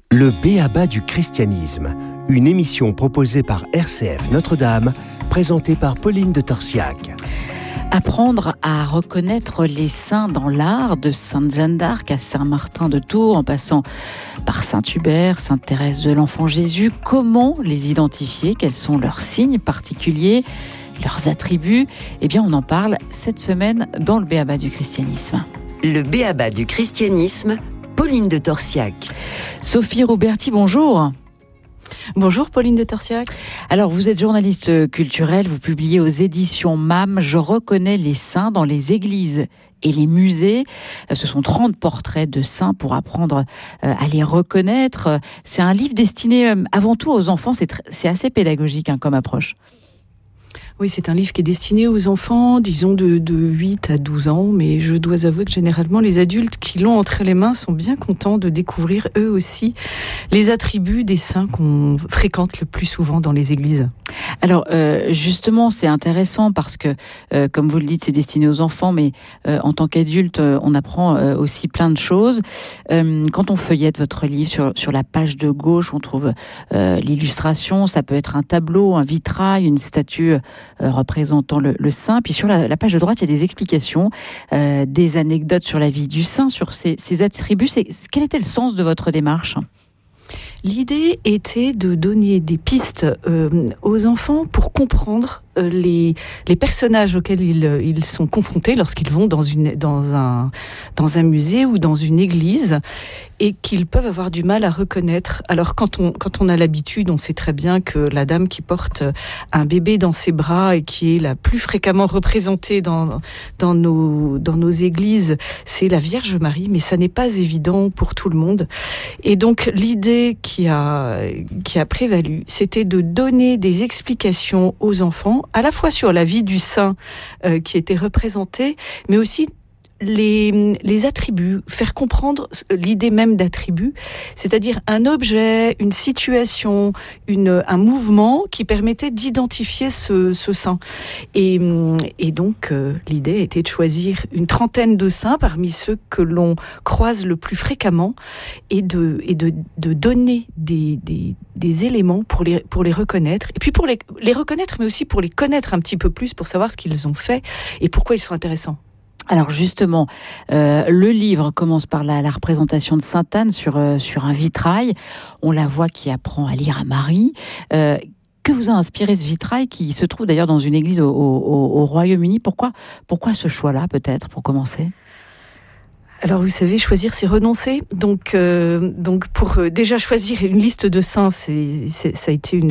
Le b.a.-ba du christianisme, une émission proposée par RCF Notre-Dame, présentée par Pauline de Torsiac. Apprendre à reconnaître les saints dans l'art, de Sainte Jeanne d'Arc à Saint-Martin de Tours, en passant par Saint-Hubert, Sainte Thérèse de l'Enfant Jésus. Comment les identifier? Quels sont leurs signes particuliers, leurs attributs? Eh bien, on en parle cette semaine dans le b.a.-ba du christianisme. Le b.a.-ba du christianisme, Pauline de Torsiac. Sophie Rouberti, bonjour. Bonjour Pauline de Torsiac. Alors vous êtes journaliste culturelle, vous publiez aux éditions MAM « Je reconnais les saints dans les églises et les musées ». Ce sont 30 portraits de saints pour apprendre à les reconnaître. C'est un livre destiné avant tout aux enfants, c'est assez pédagogique comme approche. Oui, c'est un livre qui est destiné aux enfants, disons de 8 à 12 ans, mais je dois avouer que généralement les adultes qui l'ont entre les mains sont bien contents de découvrir eux aussi les attributs des saints qu'on fréquente le plus souvent dans les églises. Alors justement, c'est intéressant parce que, comme vous le dites, c'est destiné aux enfants, mais en tant qu'adulte, on apprend aussi plein de choses. Quand on feuillette votre livre, sur la page de gauche, on trouve l'illustration, ça peut être un tableau, un vitrail, une statue représentant le saint. Puis sur la page de droite, il y a des explications, des anecdotes sur la vie du saint, sur ses attributs. Quel était le sens de votre démarche ? L'idée était de donner des pistes aux enfants pour comprendre les personnages auxquels ils sont confrontés lorsqu'ils vont dans un musée ou dans une église et qu'ils peuvent avoir du mal à reconnaître. Alors quand on a l'habitude, on sait très bien que la dame qui porte un bébé dans ses bras et qui est la plus fréquemment représentée dans nos églises, c'est la Vierge Marie, mais ça n'est pas évident pour tout le monde. Et donc l'idée qui a prévalu, c'était de donner des explications aux enfants, à la fois sur la vie du saint qui était représenté, mais aussi les attributs, faire comprendre l'idée même d'attribut, c'est-à-dire un objet, une situation, un mouvement qui permettait d'identifier ce saint. Et donc, l'idée était de choisir une trentaine de saints parmi ceux que l'on croise le plus fréquemment et de donner des éléments pour les reconnaître. Et puis pour les reconnaître, mais aussi pour les connaître un petit peu plus, pour savoir ce qu'ils ont fait et pourquoi ils sont intéressants. Alors justement, le livre commence par la représentation de Sainte Anne sur un vitrail. On la voit qui apprend à lire à Marie. Que vous a inspiré ce vitrail qui se trouve d'ailleurs dans une église au Royaume-Uni? Pourquoi ce choix-là, peut-être, pour commencer ? Alors vous savez, choisir c'est renoncer. Donc pour déjà choisir une liste de saints, ça a été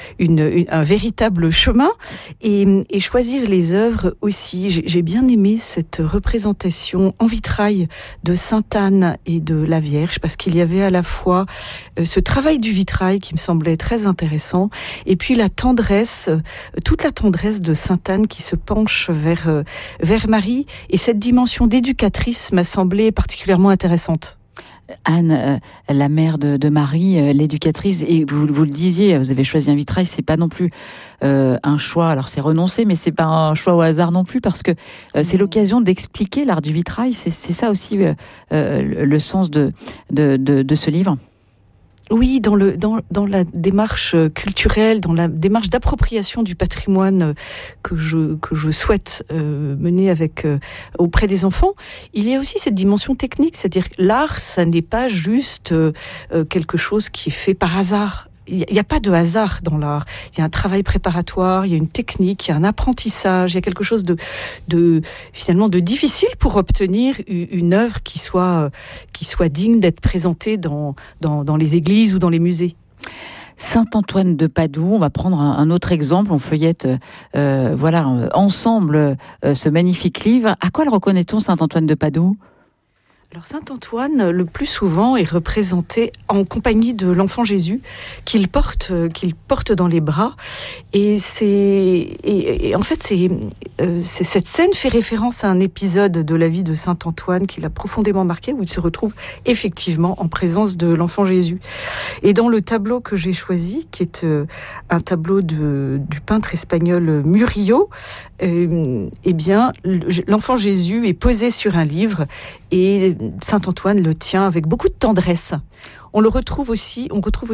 un véritable chemin. Et choisir les œuvres aussi. J'ai bien aimé cette représentation en vitrail de Sainte Anne et de la Vierge, parce qu'il y avait à la fois ce travail du vitrail qui me semblait très intéressant, et puis la tendresse, toute la tendresse de Sainte Anne qui se penche vers Marie, et cette dimension d'éducatrice m'a semblé particulièrement intéressante. Anne, la mère de Marie, l'éducatrice, et vous le disiez, vous avez choisi un vitrail, c'est pas non plus un choix, alors c'est renoncer, mais c'est pas un choix au hasard non plus, parce que c'est l'occasion d'expliquer l'art du vitrail, c'est ça aussi le sens de ce livre. Oui, dans la démarche culturelle, dans la démarche d'appropriation du patrimoine que je souhaite mener auprès des enfants, il y a aussi cette dimension technique, c'est-à-dire que l'art, ça n'est pas juste quelque chose qui est fait par hasard. Il n'y a pas de hasard dans l'art. Il y a un travail préparatoire, il y a une technique, il y a un apprentissage, il y a quelque chose finalement de difficile pour obtenir une œuvre qui soit digne d'être présentée dans les églises ou dans les musées. Saint-Antoine de Padoue, on va prendre un autre exemple, on feuillette ensemble ce magnifique livre. À quoi le reconnaît-on, Saint-Antoine de Padoue ? Alors Saint-Antoine, le plus souvent, est représenté en compagnie de l'enfant Jésus qu'il porte dans les bras. Et en fait, cette scène fait référence à un épisode de la vie de Saint-Antoine qui l'a profondément marqué, où il se retrouve effectivement en présence de l'enfant Jésus. Et dans le tableau que j'ai choisi, qui est un tableau du peintre espagnol Murillo, eh bien, l'enfant Jésus est posé sur un livre et Saint Antoine le tient avec beaucoup de tendresse. On retrouve aussi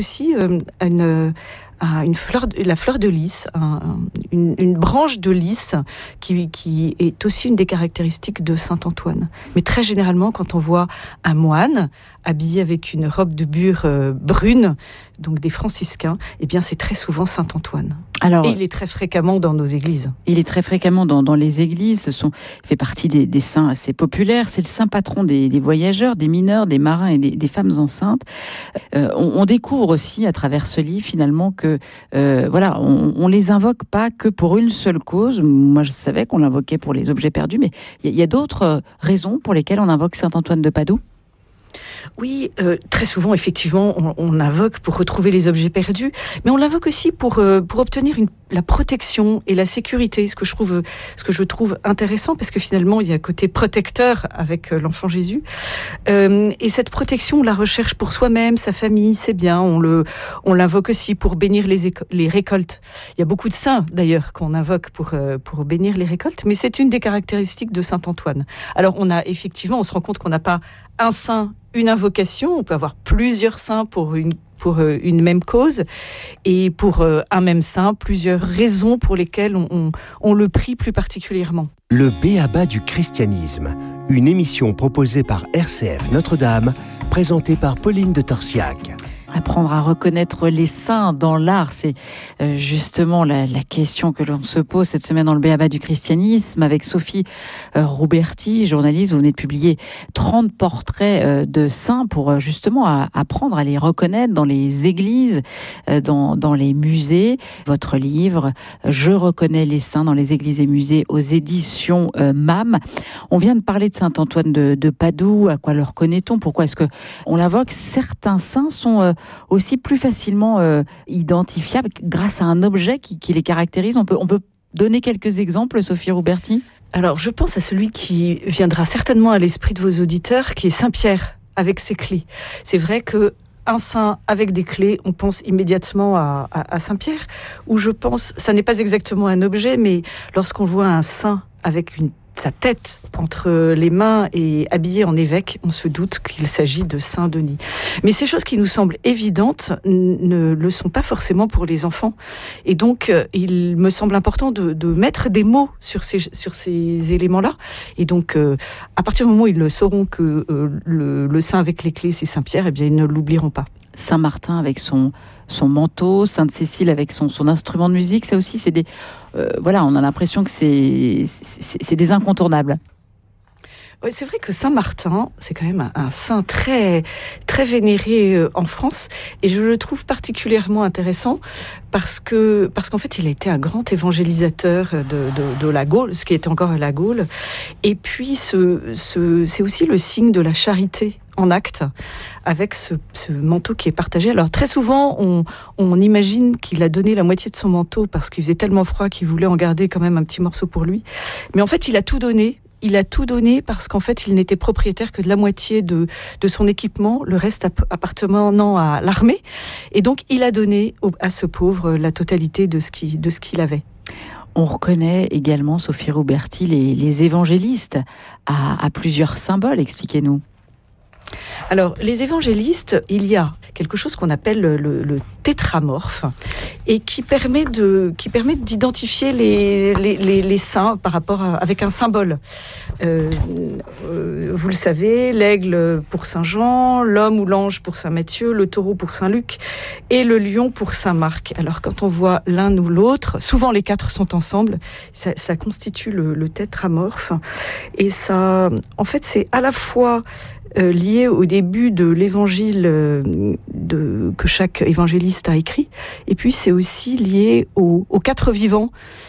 la fleur de lys, une branche de lys qui est aussi une des caractéristiques de Saint Antoine. Mais très généralement, quand on voit un moine habillé avec une robe de bure brune, donc des franciscains, eh bien c'est très souvent Saint Antoine. Et il est très fréquemment dans nos églises. Il est très fréquemment dans les églises. Il fait partie des saints assez populaires. C'est le saint patron des voyageurs, des mineurs, des marins et des femmes enceintes. On découvre aussi à travers ce livre finalement que on les invoque pas que pour une seule cause. Moi, je savais qu'on l'invoquait pour les objets perdus, mais il y a d'autres raisons pour lesquelles on invoque Saint Antoine de Padoue. Oui, très souvent, effectivement, on invoque pour retrouver les objets perdus, mais on l'invoque aussi pour obtenir la protection et la sécurité, ce que je trouve intéressant, parce que finalement, il y a un côté protecteur avec l'enfant Jésus. Et cette protection, on la recherche pour soi-même, sa famille, c'est bien. On l'invoque aussi pour bénir les récoltes. Il y a beaucoup de saints, d'ailleurs, qu'on invoque pour bénir les récoltes, mais c'est une des caractéristiques de Saint Antoine. Alors, on se rend compte qu'on n'a pas un saint, une invocation, on peut avoir plusieurs saints pour une même cause, et pour un même saint, plusieurs raisons pour lesquelles on le prie plus particulièrement. Le B.A.B.A. du christianisme, une émission proposée par RCF Notre-Dame, présentée par Pauline de Torsiac. Apprendre à reconnaître les saints dans l'art, c'est justement la question que l'on se pose cette semaine dans le B.A.B.A. du christianisme avec Sophie Rouberti, journaliste. Vous venez de publier 30 portraits de saints pour justement apprendre à les reconnaître dans les églises, dans les musées. Votre livre « Je reconnais les saints dans les églises et musées » aux éditions MAM. On vient de parler de Saint Antoine de Padoue. À quoi le reconnaît-on? Pourquoi est-ce qu'on l'invoque? Certains saints sont aussi plus facilement identifiables grâce à un objet qui les caractérise. On peut donner quelques exemples, Sophie Rouberti? Alors, je pense à celui qui viendra certainement à l'esprit de vos auditeurs, qui est Saint Pierre, avec ses clés. C'est vrai que un saint avec des clés, on pense immédiatement à Saint Pierre, où je pense, ça n'est pas exactement un objet, mais lorsqu'on voit un saint avec sa tête entre les mains et habillé en évêque, on se doute qu'il s'agit de Saint Denis. Mais ces choses qui nous semblent évidentes ne le sont pas forcément pour les enfants. Et donc, il me semble important de mettre des mots sur ces éléments-là. Et donc, à partir du moment où ils le sauront que le saint avec les clés, c'est Saint Pierre, eh bien, ils ne l'oublieront pas. Saint Martin avec son manteau, Sainte Cécile avec son instrument de musique, ça aussi, c'est des... on a l'impression que c'est des incontournables. Oui, c'est vrai que Saint Martin, c'est quand même un saint très, très vénéré en France, et je le trouve particulièrement intéressant parce qu'en fait, il a été un grand évangélisateur de la Gaule, ce qui était encore la Gaule, et puis c'est aussi le signe de la charité en acte, avec ce manteau qui est partagé. Alors très souvent, on imagine qu'il a donné la moitié de son manteau parce qu'il faisait tellement froid qu'il voulait en garder quand même un petit morceau pour lui. Mais en fait, il a tout donné. Il a tout donné parce qu'en fait, il n'était propriétaire que de la moitié de son équipement, le reste appartenant à l'armée. Et donc, il a donné à ce pauvre la totalité de ce qu'il avait. On reconnaît également, Sophie Rouberti, les évangélistes à plusieurs symboles. Expliquez-nous. Alors, les évangélistes, il y a quelque chose qu'on appelle le tétramorphe et qui permet d'identifier les saints par rapport avec un symbole. Vous le savez, l'aigle pour Saint Jean, l'homme ou l'ange pour Saint Matthieu, le taureau pour Saint Luc et le lion pour Saint Marc. Alors, quand on voit l'un ou l'autre, souvent les quatre sont ensemble, ça constitue le tétramorphe. Et ça, en fait, c'est à la fois lié au début de l'évangile que chaque évangéliste a écrit, et puis c'est aussi lié aux quatre vivants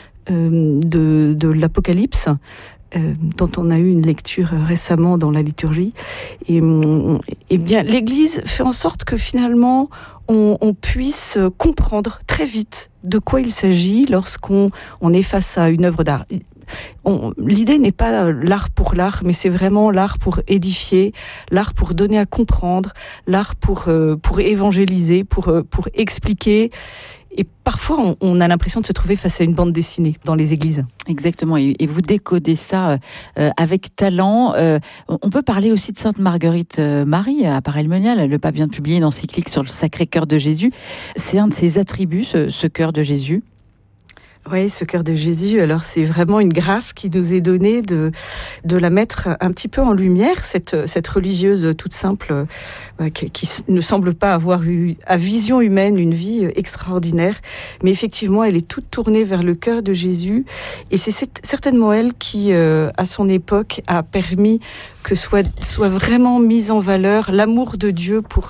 de l'Apocalypse, dont on a eu une lecture récemment dans la liturgie. Et bien, l'Église fait en sorte que finalement on puisse comprendre très vite de quoi il s'agit lorsqu'on est face à une œuvre d'art. L'idée n'est pas l'art pour l'art, mais c'est vraiment l'art pour édifier, l'art pour donner à comprendre, l'art pour évangéliser, pour expliquer. Et parfois, on a l'impression de se trouver face à une bande dessinée dans les églises. Exactement, et vous décodez ça avec talent. On peut parler aussi de Sainte Marguerite Marie à Paray-le-Monial. Le pape vient de publier une encyclique sur le Sacré-Cœur de Jésus. C'est un de ses attributs, ce cœur de Jésus. Oui, ce cœur de Jésus, alors c'est vraiment une grâce qui nous est donnée de la mettre un petit peu en lumière, cette religieuse toute simple qui ne semble pas avoir eu à vision humaine une vie extraordinaire, mais effectivement elle est toute tournée vers le cœur de Jésus, et c'est certainement elle qui, à son époque, a permis que soit vraiment mise en valeur l'amour de Dieu pour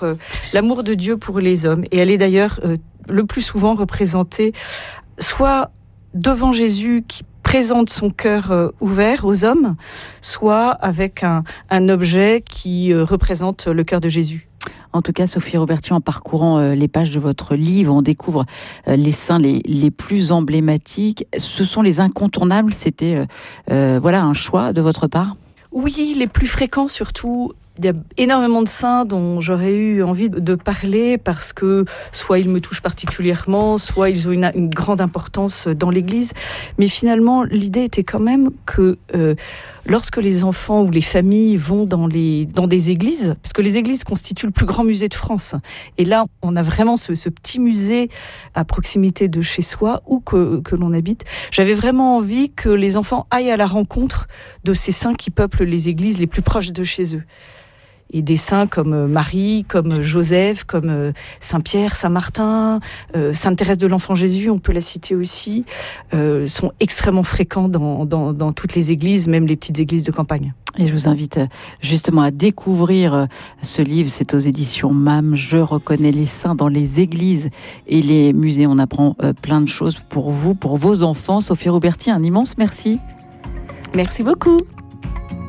les hommes. Et elle est d'ailleurs le plus souvent représentée soit devant Jésus qui présente son cœur ouvert aux hommes, soit avec un objet qui représente le cœur de Jésus. En tout cas, Sophie Roberti, en parcourant les pages de votre livre, on découvre les saints les plus emblématiques. Ce sont les incontournables, c'était un choix de votre part ? Oui, les plus fréquents surtout. Il y a énormément de saints dont j'aurais eu envie de parler parce que soit ils me touchent particulièrement, soit ils ont une grande importance dans l'Église. Mais finalement, l'idée était quand même que lorsque les enfants ou les familles vont dans des églises, parce que les églises constituent le plus grand musée de France, et là, on a vraiment ce petit musée à proximité de chez soi ou que l'on habite. J'avais vraiment envie que les enfants aillent à la rencontre de ces saints qui peuplent les églises les plus proches de chez eux. Et des saints comme Marie, comme Joseph, comme Saint-Pierre, Saint-Martin, Sainte Thérèse de l'Enfant Jésus, on peut la citer aussi, sont extrêmement fréquents dans toutes les églises, même les petites églises de campagne. Et je vous invite justement à découvrir ce livre, c'est aux éditions MAM, Je reconnais les saints dans les églises et les musées. On apprend plein de choses pour vous, pour vos enfants. Sophie Roberti, un immense merci. Merci beaucoup.